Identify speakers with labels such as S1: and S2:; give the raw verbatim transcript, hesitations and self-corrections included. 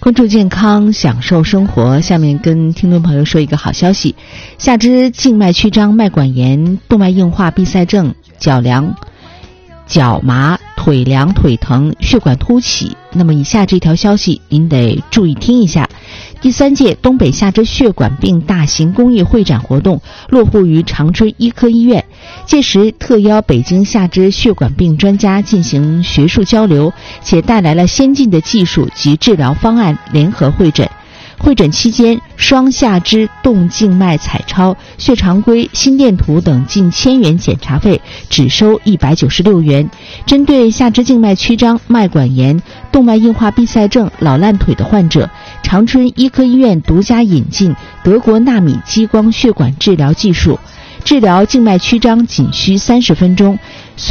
S1: 关注健康，享受生活。下面跟听众朋友说一个好消息：下肢静脉曲张、脉管炎、动脉硬化、闭塞症、脚凉、脚麻、腿凉、腿疼、血管凸起。那么以下这条消息您得注意听一下。第三届东北下肢血管病大型公益会展活动落户于长春医科医院，届时特邀北京下肢血管病专家进行学术交流，且带来了先进的技术及治疗方案联合会诊。会诊期间，双下肢动静脉彩超、血常规、心电图等近千元检查费只收一百九十六元。针对下肢静脉曲张、脉管炎、动脉硬化、闭塞症、老烂腿的患者，长春医科医院独家引进德国纳米激光血管治疗技术，治疗静脉曲张仅需三十分钟。